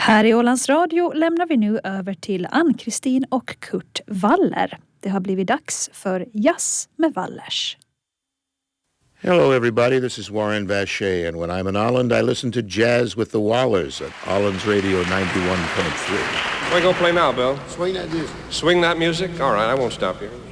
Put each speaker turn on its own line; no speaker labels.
Här i Ålands Radio lämnar vi nu över till Ann-Kristin och Kurt Waller. Det har blivit dags för Jazz med Wallers.
Hello everybody, this is Warren Vacher, and when I'm in Holland I listen to Jazz with the Wallers at Holland's Radio 91.3.
Where you gonna play now, Bill?
Swing that music.
Swing that music? All right, I won't stop you.